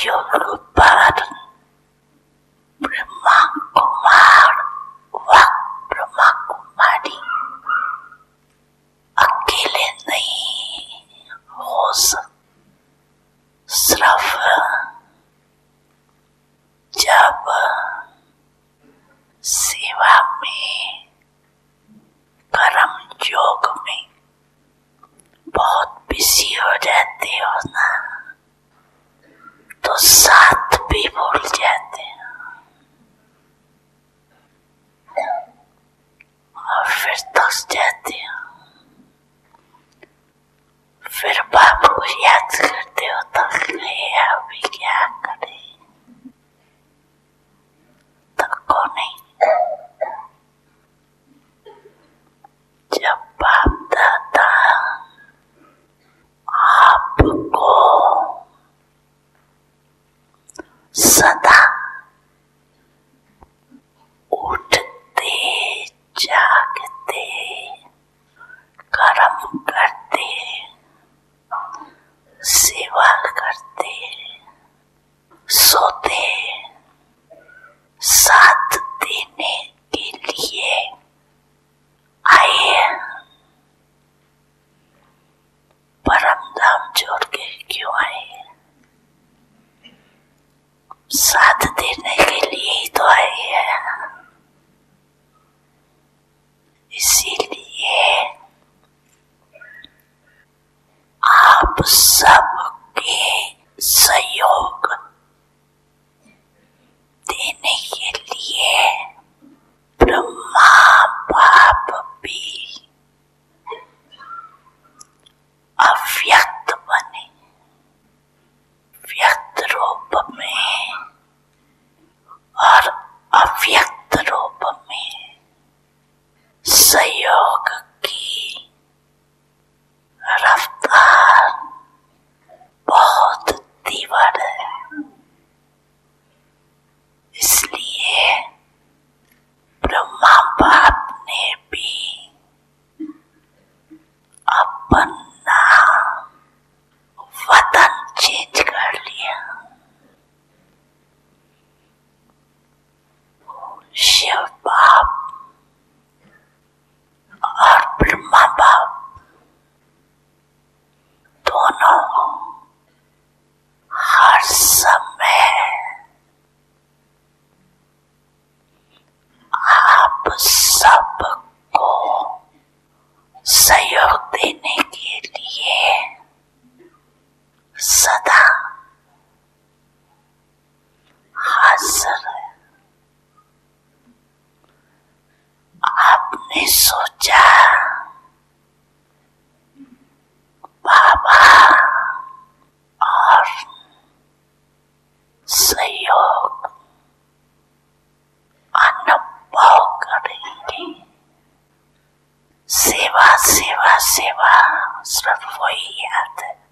युग पर ब्रह्मा कुमार व ब्रह्मा कुमारी अकेले नहीं हो सकते। सिर्फ जब सेवा में, कर्म योग में बहुत बिजी हो जाते हो ना, तो साथ भी भूल जाते हैं और फिर थक जाते हो। फिर बाप को याद करते हो, थक गए, अभी क्या करें। थको नहीं। जब बाप दादा आपको सदा उठते जागते कर्म करते सेवा करते सोते साथ देने के लिए आए। परम धाम छोड़ के क्यों आए? साथ देने के लिए ही तो आए हैं। इसीलिए आप सबके सहयोग देने के लिए ब्रह्मा बाप भी अव्यक्त बने, व्यक्त रूप में और अव्यक्त रूप में सहयोग की रफ्तार बहुत तीव्र है। इसलिए ब्रह्मा बाप ने भी अपना वतन चेंज कर लिया। शिव बाप और ब्रह्मा बाप दोनों हर समय आप सबको सहयोग देने के लिए सदा हाजिर है। आपने सोचा बाबा और सहयोग अनुभव करेंगे। सेवा सेवा सेवा सिर्फ वही याद है।